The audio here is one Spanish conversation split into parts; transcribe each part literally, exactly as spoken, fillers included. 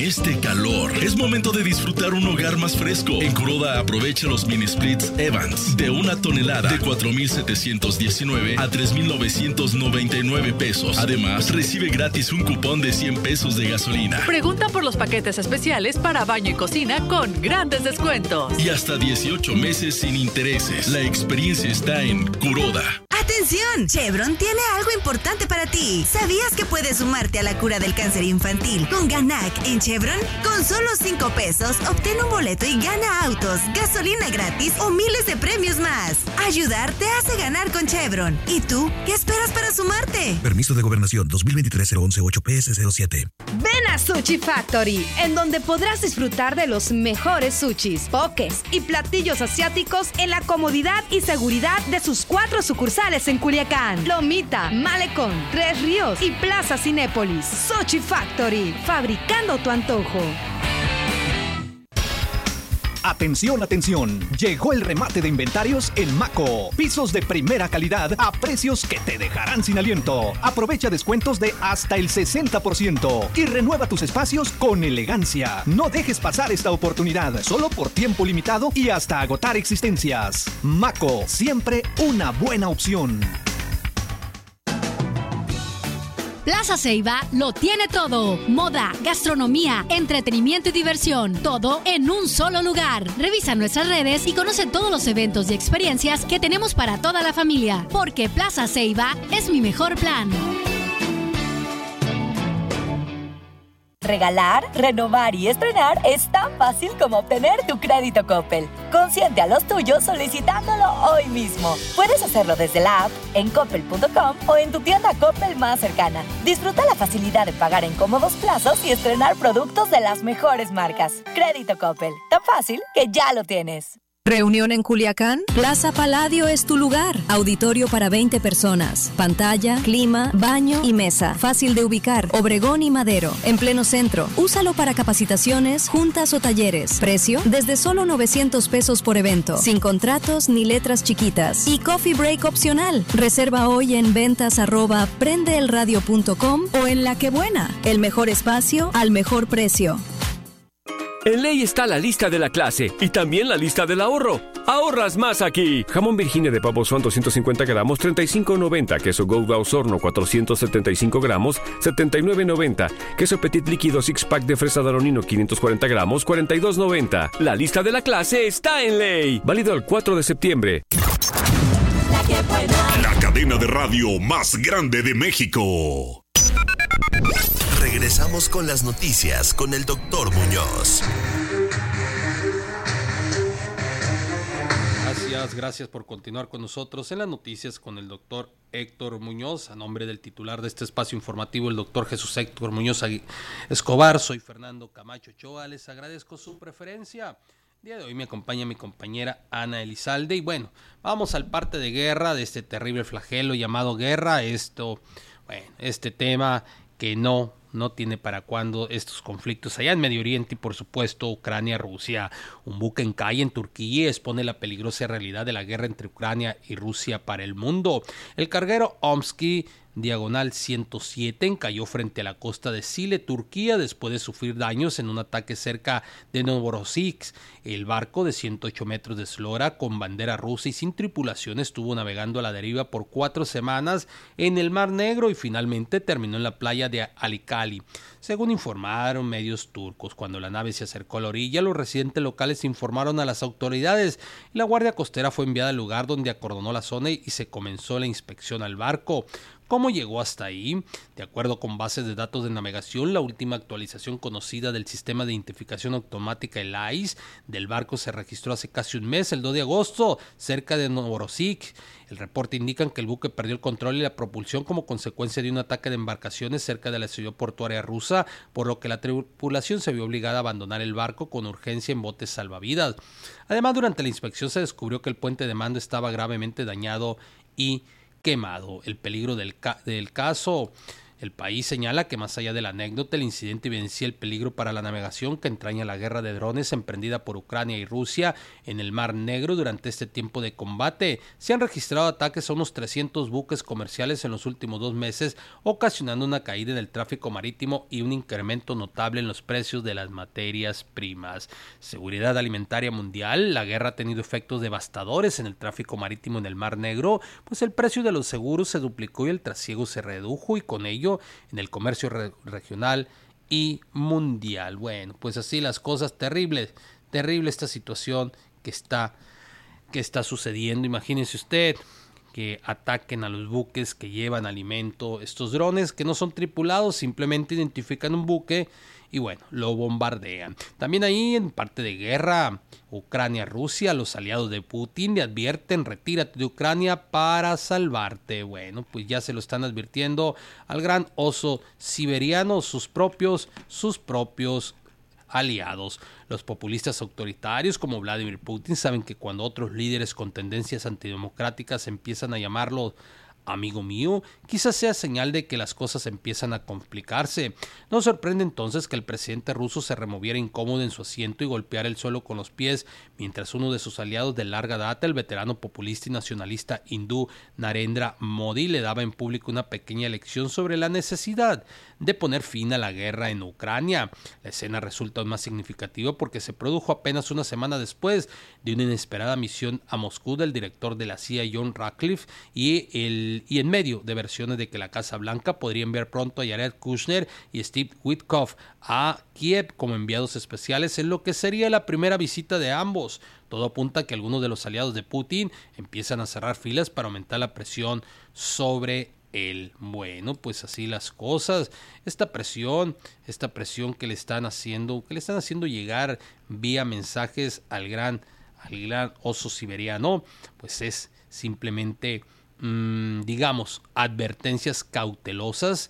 este calor, es momento de disfrutar un hogar más fresco. En Kuroda aprovecha los mini splits Evans de una tonelada de cuatro mil setecientos diecinueve a tres mil novecientos noventa y nueve pesos. Además, recibe gratis un cupón de cien pesos de gasolina. Pregunta por los paquetes especiales para baño y cocina con grandes descuentos. Y hasta dieciocho meses sin intereses. La experiencia está en Kuroda. ¡Atención! Chevron tiene algo importante para ti. ¿Sabías que puedes sumarte a la cura del cáncer infantil con Ganac en Chevron? Con solo cinco pesos, obtén un boleto y gana autos, gasolina gratis o miles de premios más. Ayudar te hace ganar con Chevron. ¿Y tú? ¿Qué esperas para sumarte? Permiso de Gobernación dos mil veintitrés cero once ocho P S cero siete. Ven a Sushi Factory, en donde podrás disfrutar de los mejores sushis, pokés y platillos asiáticos en la comodidad y seguridad de sus cuatro sucursales en Culiacán, Lomita, Malecón, Tres Ríos y Plaza Cinépolis. Sushi Factory, fabricando tu antojo. Atención, atención, llegó el remate de inventarios en Maco. Pisos de primera calidad a precios que te dejarán sin aliento. Aprovecha descuentos de hasta el sesenta por ciento y renueva tus espacios con elegancia. No dejes pasar esta oportunidad, solo por tiempo limitado y hasta agotar existencias. Maco, siempre una buena opción. Plaza Ceiba lo tiene todo. Moda, gastronomía, entretenimiento y diversión. Todo en un solo lugar. Revisa nuestras redes y conoce todos los eventos y experiencias que tenemos para toda la familia. Porque Plaza Ceiba es mi mejor plan. Regalar, renovar y estrenar es tan fácil como obtener tu crédito Coppel. Consiente a los tuyos solicitándolo hoy mismo. Puedes hacerlo desde la app, en coppel punto com o en tu tienda Coppel más cercana. Disfruta la facilidad de pagar en cómodos plazos y estrenar productos de las mejores marcas. Crédito Coppel, tan fácil que ya lo tienes. ¿Reunión en Culiacán? Plaza Paladio es tu lugar. Auditorio para veinte personas. Pantalla, clima, baño y mesa. Fácil de ubicar. Obregón y Madero. En pleno centro. Úsalo para capacitaciones, juntas o talleres. Precio, desde solo novecientos pesos por evento. Sin contratos ni letras chiquitas. Y coffee break opcional. Reserva hoy en ventas arroba prendeelradio punto com o en La Que Buena. El mejor espacio al mejor precio. En Ley está la lista de la clase y también la lista del ahorro. ¡Ahorras más aquí! Jamón Virginia de Pavo Swan doscientos cincuenta gramos, treinta y cinco noventa. Queso Gouda Osorno cuatrocientos setenta y cinco gramos, setenta y nueve noventa. Queso Petit líquido six pack de fresa Daronino quinientos cuarenta gramos, cuarenta y dos noventa. La lista de la clase está en Ley. Válido el cuatro de septiembre. La cadena de radio más grande de México. Regresamos con las noticias con el doctor Muñoz. Gracias, gracias por continuar con nosotros en las noticias con el doctor Héctor Muñoz. A nombre del titular de este espacio informativo, el doctor Jesús Héctor Muñoz Escobar, soy Fernando Camacho Ochoa. Les agradezco su preferencia. El día de hoy me acompaña mi compañera Ana Elizalde. Y bueno, vamos al parte de guerra de este terrible flagelo llamado guerra. Esto, bueno, este tema que no, no tiene para cuándo estos conflictos allá en Medio Oriente y por supuesto Ucrania, Rusia. Un buque encalla en Turquía expone la peligrosa realidad de la guerra entre Ucrania y Rusia para el mundo. El carguero Omsky diagonal ciento siete encalló frente a la costa de Sile, Turquía, después de sufrir daños en un ataque cerca de Novorossiysk. El barco de ciento ocho metros de eslora con bandera rusa y sin tripulación estuvo navegando a la deriva por cuatro semanas en el Mar Negro y finalmente terminó en la playa de Alicali. Según informaron medios turcos, cuando la nave se acercó a la orilla, los residentes locales informaron a las autoridades y la Guardia Costera fue enviada al lugar donde acordonó la zona y se comenzó la inspección al barco. ¿Cómo llegó hasta ahí? De acuerdo con bases de datos de navegación, la última actualización conocida del sistema de identificación automática, el A I S, del barco se registró hace casi un mes, el dos de agosto, cerca de Novorossiysk. El reporte indica que el buque perdió el control y la propulsión como consecuencia de un ataque de embarcaciones cerca de la ciudad portuaria rusa, por lo que la tripulación se vio obligada a abandonar el barco con urgencia en botes salvavidas. Además, durante la inspección se descubrió que el puente de mando estaba gravemente dañado y quemado. El peligro del, ca- del caso El país señala que más allá de la anécdota, el incidente evidencia el peligro para la navegación que entraña la guerra de drones emprendida por Ucrania y Rusia en el Mar Negro durante este tiempo de combate. Se han registrado ataques a unos trescientos buques comerciales en los últimos dos meses, ocasionando una caída en el tráfico marítimo y un incremento notable en los precios de las materias primas. Seguridad alimentaria mundial. La guerra ha tenido efectos devastadores en el tráfico marítimo en el Mar Negro, pues el precio de los seguros se duplicó y el trasiego se redujo, y con ello en el comercio re- regional y mundial. Bueno, pues así las cosas, terribles, terrible esta situación que está, que está sucediendo. Imagínense usted que ataquen a los buques que llevan alimento, estos drones que no son tripulados, simplemente identifican un buque y bueno, lo bombardean. También ahí en parte de guerra, Ucrania-Rusia, los aliados de Putin le advierten: retírate de Ucrania para salvarte. Bueno, pues ya se lo están advirtiendo al gran oso siberiano, sus propios, sus propios aliados. Los populistas autoritarios como Vladimir Putin saben que cuando otros líderes con tendencias antidemocráticas empiezan a llamarlo amigo mío, quizás sea señal de que las cosas empiezan a complicarse. No sorprende entonces que el presidente ruso se removiera incómodo en su asiento y golpeara el suelo con los pies, mientras uno de sus aliados de larga data, el veterano populista y nacionalista hindú Narendra Modi, le daba en público una pequeña lección sobre la necesidad de poner fin a la guerra en Ucrania. La escena resulta aún más significativa porque se produjo apenas una semana después de una inesperada misión a Moscú del director de la C I A John Ratcliffe y el y en medio de versiones de que la Casa Blanca podría enviar pronto a Jared Kushner y Steve Witkoff a Kiev como enviados especiales en lo que sería la primera visita de ambos. Todo apunta a que algunos de los aliados de Putin empiezan a cerrar filas para aumentar la presión sobre él. Bueno, pues así las cosas. Esta presión, esta presión que le están haciendo, que le están haciendo llegar vía mensajes al gran, al gran oso siberiano, pues es simplemente digamos, advertencias cautelosas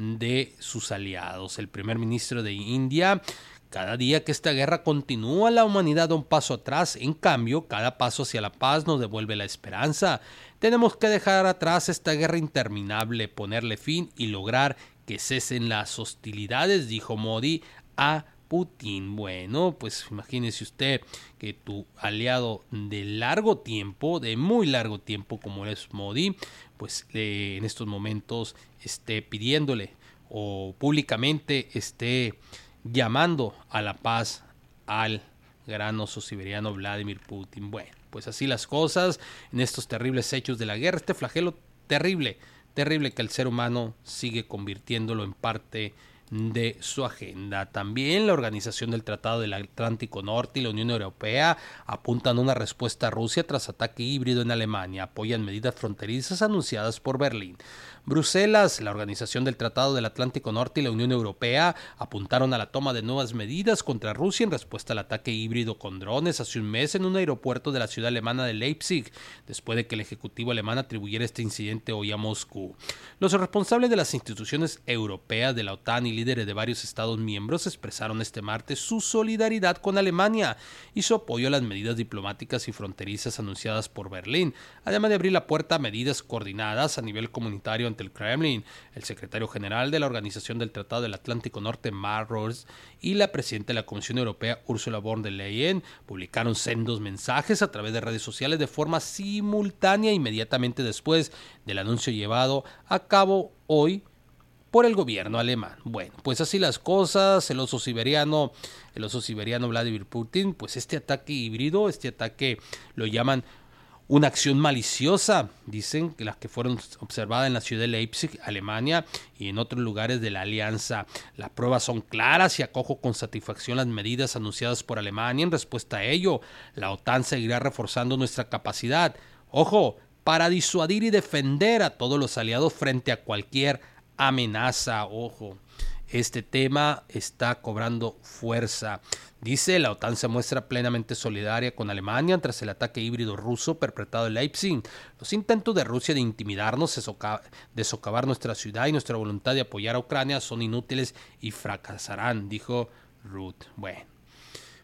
de sus aliados. El primer ministro de India: cada día que esta guerra continúa, la humanidad da un paso atrás. En cambio, cada paso hacia la paz nos devuelve la esperanza. Tenemos que dejar atrás esta guerra interminable, ponerle fin y lograr que cesen las hostilidades, dijo Modi a Putin. Bueno, pues imagínese usted que tu aliado de largo tiempo, de muy largo tiempo como es Modi, pues eh, en estos momentos esté pidiéndole o públicamente esté llamando a la paz al gran oso siberiano Vladimir Putin. Bueno, pues así las cosas en estos terribles hechos de la guerra, este flagelo terrible, terrible que el ser humano sigue convirtiéndolo en parte de su agenda. También la Organización del Tratado del Atlántico Norte y la Unión Europea apuntan a una respuesta a Rusia tras ataque híbrido en Alemania. Apoyan medidas fronterizas anunciadas por Berlín. Bruselas, la Organización del Tratado del Atlántico Norte y la Unión Europea apuntaron a la toma de nuevas medidas contra Rusia en respuesta al ataque híbrido con drones hace un mes en un aeropuerto de la ciudad alemana de Leipzig, después de que el Ejecutivo alemán atribuyera este incidente hoy a Moscú. Los responsables de las instituciones europeas, de la OTAN y líderes de varios estados miembros expresaron este martes su solidaridad con Alemania y su apoyo a las medidas diplomáticas y fronterizas anunciadas por Berlín, además de abrir la puerta a medidas coordinadas a nivel comunitario ante el Kremlin. El secretario general de la Organización del Tratado del Atlántico Norte, Mark Rutte, y la presidenta de la Comisión Europea, Ursula von der Leyen, publicaron sendos mensajes a través de redes sociales de forma simultánea inmediatamente después del anuncio llevado a cabo hoy por el gobierno alemán. Bueno, pues así las cosas. El oso siberiano, el oso siberiano Vladimir Putin, pues este ataque híbrido, este ataque lo llaman una acción maliciosa, dicen que las que fueron observadas en la ciudad de Leipzig, Alemania, y en otros lugares de la alianza. Las pruebas son claras y acojo con satisfacción las medidas anunciadas por Alemania. En respuesta a ello, la OTAN seguirá reforzando nuestra capacidad, ojo, para disuadir y defender a todos los aliados frente a cualquier amenaza. Ojo, este tema está cobrando fuerza. Dice, la OTAN se muestra plenamente solidaria con Alemania tras el ataque híbrido ruso perpetrado en Leipzig. Los intentos de Rusia de intimidarnos, de socavar nuestra ciudad y nuestra voluntad de apoyar a Ucrania son inútiles y fracasarán, dijo Rutte. Bueno,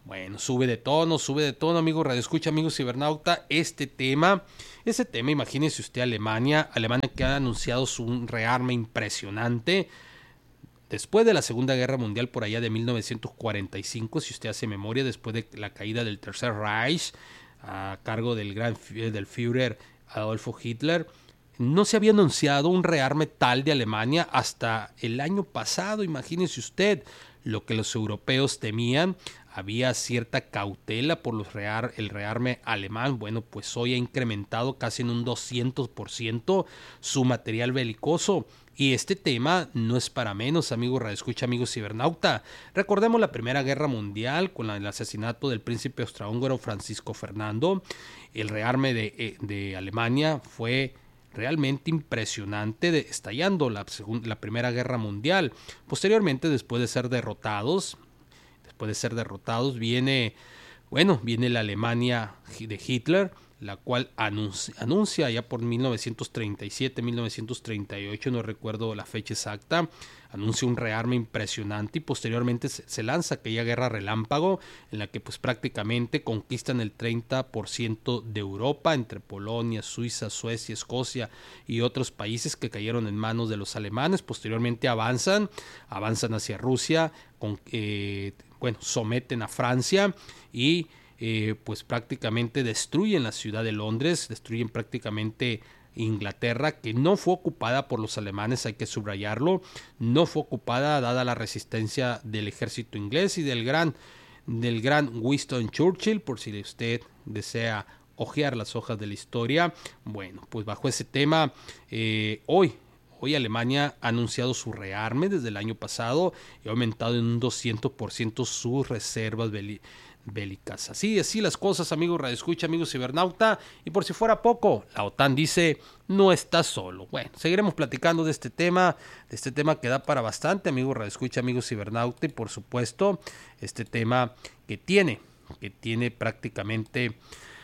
Bueno, sube de tono, sube de tono, amigo Radio Escucha, amigo cibernauta, este tema, ese tema, imagínese usted Alemania, Alemania que ha anunciado su rearme impresionante después de la Segunda Guerra Mundial, por allá de mil novecientos cuarenta y cinco, si usted hace memoria, después de la caída del Tercer Reich, a cargo del gran del Führer Adolfo Hitler, no se había anunciado un rearme tal de Alemania hasta el año pasado, imagínese usted, lo que los europeos temían. Había cierta cautela por los rear, el rearme alemán. Bueno, pues hoy ha incrementado casi en un doscientos por ciento su material belicoso. Y este tema no es para menos, amigo radioescucha, amigo cibernauta. Recordemos la Primera Guerra Mundial con la, el asesinato del príncipe austrohúngaro Francisco Fernando. El rearme de, de Alemania fue realmente impresionante, de, estallando la, la Primera Guerra Mundial. Posteriormente, después de ser derrotados, después de ser derrotados, viene, bueno, viene la Alemania de Hitler, la cual anuncia, anuncia ya por mil novecientos treinta y siete, mil novecientos treinta y ocho, no recuerdo la fecha exacta, anuncia un rearme impresionante y posteriormente se, se lanza aquella guerra relámpago en la que pues prácticamente conquistan el treinta por ciento de Europa entre Polonia, Suiza, Suecia, Escocia y otros países que cayeron en manos de los alemanes. Posteriormente avanzan, avanzan hacia Rusia, con, eh, bueno, someten a Francia y Eh, pues prácticamente destruyen la ciudad de Londres, destruyen prácticamente Inglaterra, que no fue ocupada por los alemanes, hay que subrayarlo, no fue ocupada dada la resistencia del ejército inglés y del gran, del gran Winston Churchill, por si usted desea hojear las hojas de la historia. Bueno, pues bajo ese tema, eh, hoy Hoy Alemania ha anunciado su rearme desde el año pasado y ha aumentado en un doscientos por ciento sus reservas bélicas. bélicas. Así, así las cosas, amigos radioescucha, amigos cibernauta, y por si fuera poco, la OTAN dice, no está solo. Bueno, seguiremos platicando de este tema, de este tema que da para bastante, amigos radioescucha, amigos cibernauta, y por supuesto, este tema que tiene, que tiene prácticamente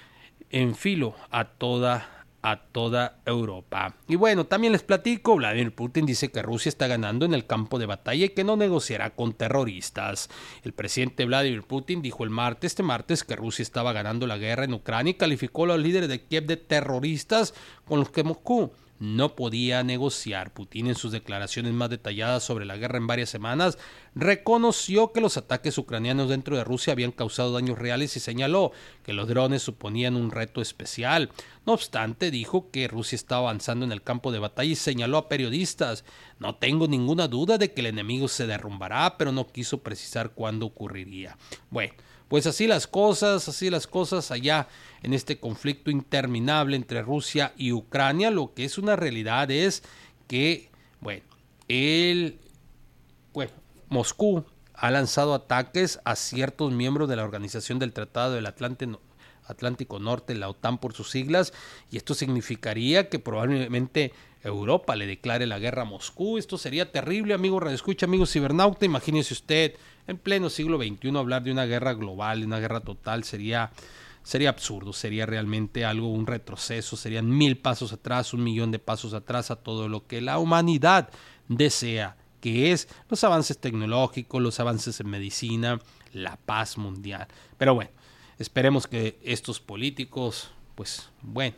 en filo a toda a toda Europa. Y bueno, también les platico, Vladimir Putin dice que Rusia está ganando en el campo de batalla y que no negociará con terroristas. El presidente Vladimir Putin dijo el martes, este martes, que Rusia estaba ganando la guerra en Ucrania y calificó a los líderes de Kiev de terroristas con los que Moscú no podía negociar. Putin, en sus declaraciones más detalladas sobre la guerra en varias semanas, reconoció que los ataques ucranianos dentro de Rusia habían causado daños reales y señaló que los drones suponían un reto especial. No obstante, dijo que Rusia estaba avanzando en el campo de batalla y señaló a periodistas: no tengo ninguna duda de que el enemigo se derrumbará, pero no quiso precisar cuándo ocurriría. Bueno, pues así las cosas, así las cosas allá en este conflicto interminable entre Rusia y Ucrania. Lo que es una realidad es que, bueno, el, bueno, Moscú ha lanzado ataques a ciertos miembros de la Organización del Tratado del Atlántico, Atlántico Norte, la OTAN por sus siglas, y esto significaría que probablemente Europa le declare la guerra a Moscú. Esto sería terrible, amigo radioescucha, amigo cibernauta. Imagínese usted, en pleno siglo veintiuno, hablar de una guerra global, de una guerra total, sería, sería absurdo, sería realmente algo, un retroceso, serían mil pasos atrás, un millón de pasos atrás a todo lo que la humanidad desea, que es los avances tecnológicos, los avances en medicina, la paz mundial. Pero bueno, esperemos que estos políticos, pues bueno,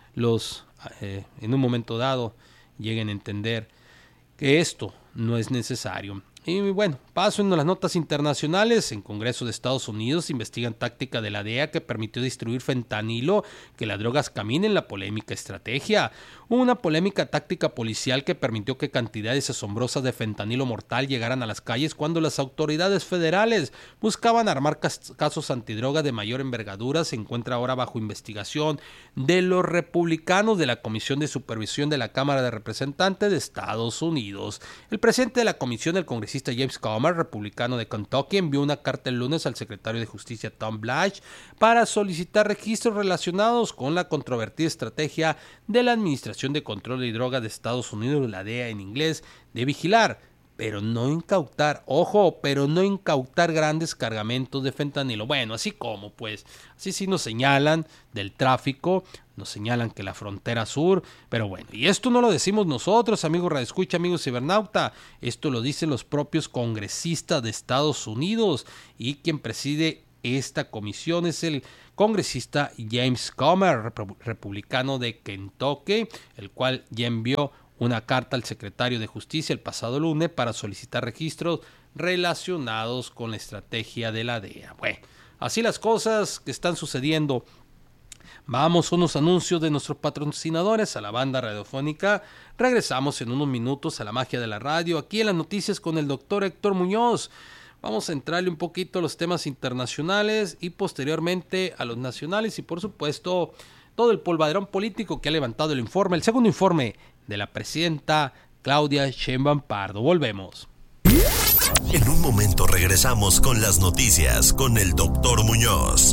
los eh, en un momento dado lleguen a entender que esto no es necesario. Y bueno, paso en las notas internacionales. En Congreso de Estados Unidos investigan táctica de la D E A que permitió distribuir fentanilo, que las drogas caminen. La polémica estrategia. Una polémica táctica policial que permitió que cantidades asombrosas de fentanilo mortal llegaran a las calles cuando las autoridades federales buscaban armar casos antidrogas de mayor envergadura. Se encuentra ahora bajo investigación de los republicanos de la Comisión de Supervisión de la Cámara de Representantes de Estados Unidos. El presidente de la comisión, el congresista James Comer, republicano de Kentucky, envió una carta el lunes al secretario de Justicia Tom Blanche para solicitar registros relacionados con la controvertida estrategia de la Administración de Control de Drogas de Estados Unidos, la D E A en inglés, de vigilar, pero no incautar, ojo, pero no incautar grandes cargamentos de fentanilo. Bueno, así como, pues, así sí nos señalan del tráfico, nos señalan que la frontera sur, pero bueno, y esto no lo decimos nosotros, amigos radioescucha, amigos cibernauta, esto lo dicen los propios congresistas de Estados Unidos y quien preside esta comisión es el congresista James Comer, republicano de Kentucky, el cual ya envió una carta al secretario de Justicia el pasado lunes para solicitar registros relacionados con la estrategia de la D E A. Bueno, así las cosas que están sucediendo. Vamos a unos anuncios de nuestros patrocinadores, a la banda radiofónica. Regresamos en unos minutos a la magia de la radio, aquí en las noticias con el doctor Héctor Muñoz. Vamos a entrarle un poquito a los temas internacionales y posteriormente a los nacionales y por supuesto todo el polvaderón político que ha levantado el informe, el segundo informe de la presidenta Claudia Sheinbaum Pardo. Volvemos. En un momento regresamos con las noticias con el doctor Muñoz.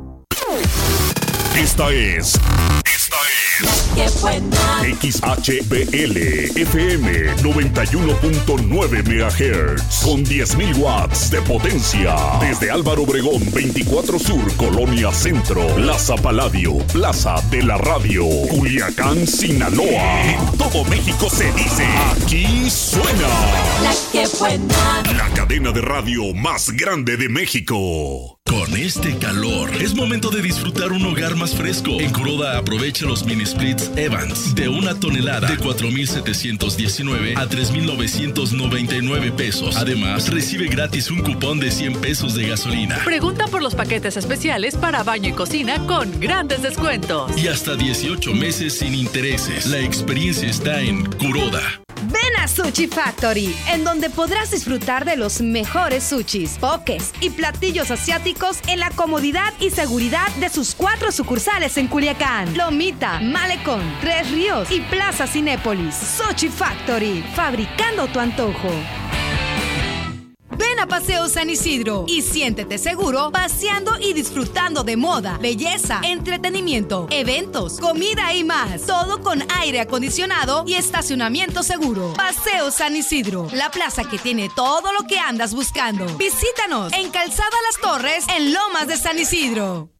Esta es... Esta es... X H B L F M noventa y uno punto nueve megahertz con diez mil watts de potencia. Desde Álvaro Obregón veinticuatro Sur, Colonia Centro, Plaza Paladio, Plaza de la Radio, Culiacán, Sinaloa. En todo México se dice, aquí suena La que buena. La cadena de radio más grande de México. Con este calor, es momento de disfrutar un hogar más fresco. En Kuroda aprovecha los mini splits Evans de una tonelada de cuatro mil setecientos diecinueve a tres mil novecientos noventa y nueve pesos. Además, recibe gratis un cupón de cien pesos de gasolina. Pregunta por los paquetes especiales para baño y cocina con grandes descuentos. Y hasta dieciocho meses sin intereses. La experiencia está en Kuroda. Ven a Sushi Factory, en donde podrás disfrutar de los mejores sushis, pokés y platillos asiáticos en la comodidad y seguridad de sus cuatro sucursales en Culiacán, Lomita, Malecón, Tres Ríos y Plaza Cinépolis. Sushi Factory, fabricando tu antojo. Ven a Paseo San Isidro y siéntete seguro paseando y disfrutando de moda, belleza, entretenimiento, eventos, comida y más. Todo con aire acondicionado y estacionamiento seguro. Paseo San Isidro, la plaza que tiene todo lo que andas buscando. Visítanos en Calzada Las Torres, en Lomas de San Isidro.